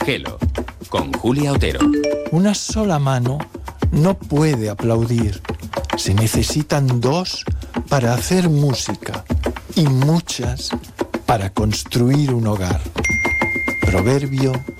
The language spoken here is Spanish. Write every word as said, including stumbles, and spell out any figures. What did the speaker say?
Gelo, con Julia Otero. Una sola mano no puede aplaudir. Se necesitan dos para hacer música y muchas para construir un hogar. Proverbio